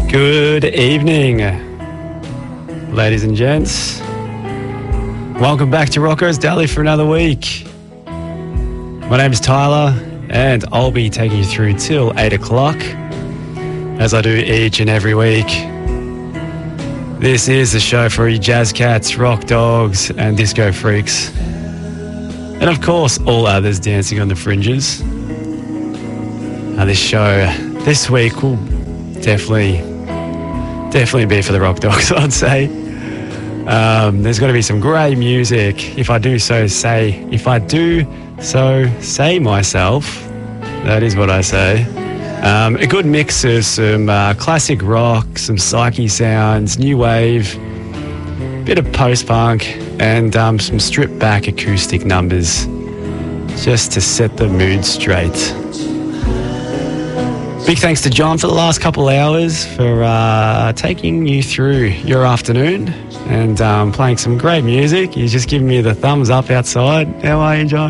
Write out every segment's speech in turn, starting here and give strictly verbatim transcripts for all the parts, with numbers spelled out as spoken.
Good evening, ladies and gents. Welcome back to Rocco's Daily for another week. My name is Tyler, and I'll be taking you through till eight o'clock, as I do each and every week. This is the show for you jazz cats, rock dogs, and disco freaks. And of course, all others dancing on the fringes. Now, this show this week will definitely, definitely be for the rock dogs, I'd say. Um, there's going to be some great music. If I do so say, if I do so say myself, that is what I say. Um, a good mix of some uh, classic rock, some psyche sounds, new wave, bit of post-punk, and um, some stripped-back acoustic numbers, just to set the mood straight. Big thanks to John for the last couple hours for uh, taking you through your afternoon and um, playing some great music. He's just giving me the thumbs up outside. How are you, John?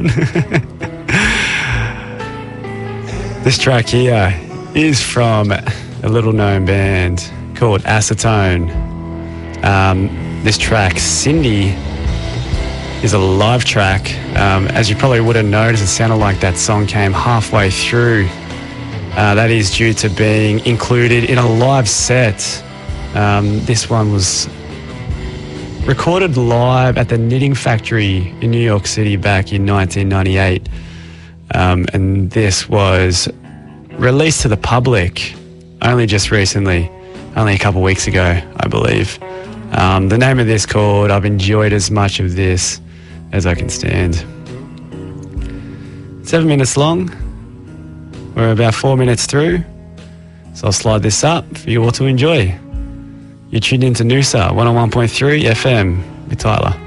This track here is from a little-known band called Acetone. Um, this track, Cindy, is a live track. Um, as you probably would have noticed, it sounded like that song came halfway through. Uh, that is due to being included in a live set. Um, this one was recorded live at the Knitting Factory in New York City back in nineteen ninety-eight. Um, and this was released to the public only just recently, only a couple of weeks ago, I believe. Um, the name of this called I've Enjoyed As Much of This As I Can Stand. Seven minutes long. We're about four minutes through, so I'll slide this up for you all to enjoy. You're tuned into Noosa one oh one point three F M with Tyler.